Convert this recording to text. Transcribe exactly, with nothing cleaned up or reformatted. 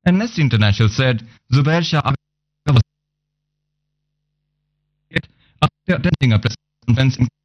Amnesty International said Zubair Shah Agha was after attending a press conference in